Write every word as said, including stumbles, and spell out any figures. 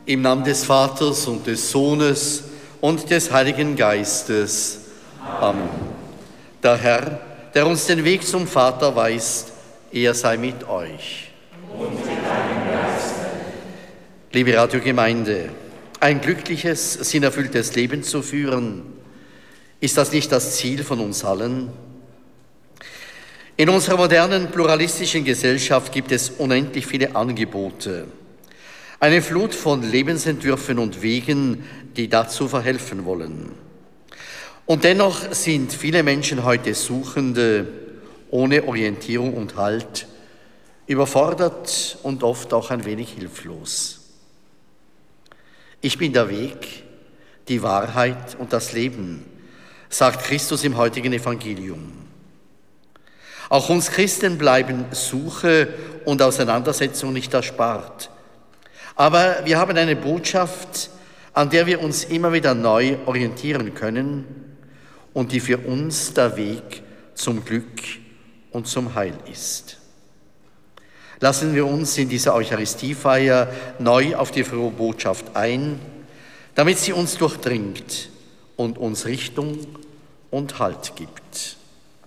Im Namen des Vaters und des Sohnes und des Heiligen Geistes. Amen. Der Herr, der uns den Weg zum Vater weist, er sei mit euch. Und mit deinem Geiste. Liebe Radiogemeinde, ein glückliches, sinnerfülltes Leben zu führen, ist das nicht das Ziel von uns allen? In unserer modernen, pluralistischen Gesellschaft gibt es unendlich viele Angebote. Eine Flut von Lebensentwürfen und Wegen, die dazu verhelfen wollen. Und dennoch sind viele Menschen heute Suchende, ohne Orientierung und Halt, überfordert und oft auch ein wenig hilflos. Ich bin der Weg, die Wahrheit und das Leben, sagt Christus im heutigen Evangelium. Auch uns Christen bleiben Suche und Auseinandersetzung nicht erspart. Aber wir haben eine Botschaft, an der wir uns immer wieder neu orientieren können und die für uns der Weg zum Glück und zum Heil ist. Lassen wir uns in dieser Eucharistiefeier neu auf die frohe Botschaft ein, damit sie uns durchdringt und uns Richtung und Halt gibt.